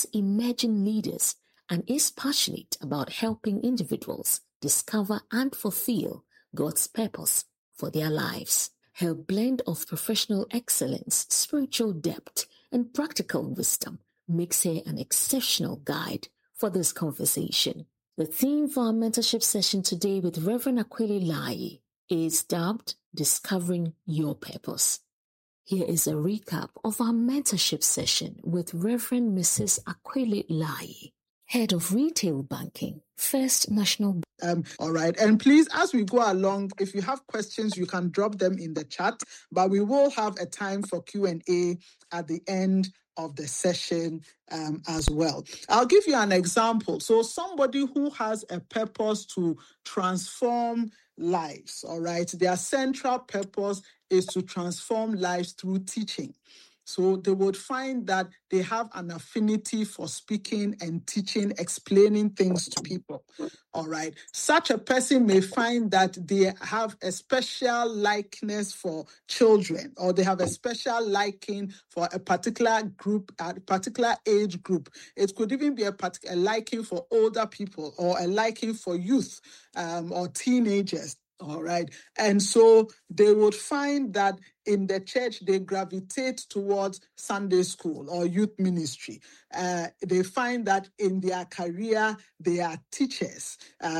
emerging leaders and is passionate about helping individuals discover and fulfill God's purpose for their lives. Her blend of professional excellence, spiritual depth, and practical wisdom makes her an exceptional guide for this conversation. The theme for our mentorship session today with Reverend Aquile Layi is dubbed Discovering Your Purpose. Here is a recap of our mentorship session with Reverend Mrs. Aquile Layi, Head of Retail Banking, First National. All right. And please, as we go along, if you have questions, you can drop them in the chat, but we will have a time for Q&A at the end of the session as well. I'll give you an example. So somebody who has a purpose to transform lives, all right, their central purpose is to transform lives through teaching. So they would find that they have an affinity for speaking and teaching, explaining things to people. All right. Such a person may find that they have a special likeness for children, or they have a special liking for a particular group, a particular age group. It could even be a liking for older people, or a liking for youth or teenagers. All right. And so they would find that in the church, they gravitate towards Sunday school or youth ministry. They find that in their career, they are teachers,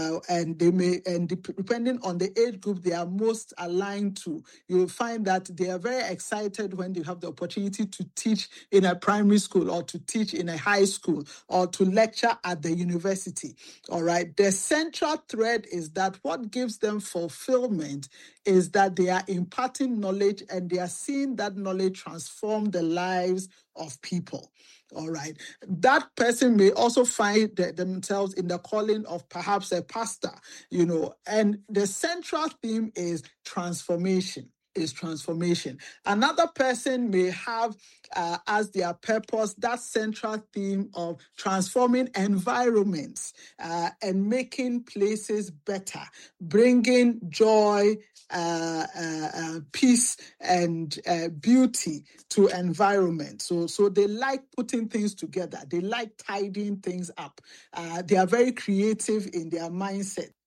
and depending on the age group they are most aligned to, you'll find that they are very excited when they have the opportunity to teach in a primary school, or to teach in a high school, or to lecture at the university. All right. The central thread is that what gives them fulfillment is that they are imparting knowledge, and they are seeing that knowledge transform the lives of people. All right. That person may also find themselves in the calling of perhaps a pastor, and the central theme is transformation. Another person may have as their purpose that central theme of transforming environments and making places better, bringing joy, peace, and beauty to environment. So they like putting things together. They like tidying things up. They are very creative in their mindset.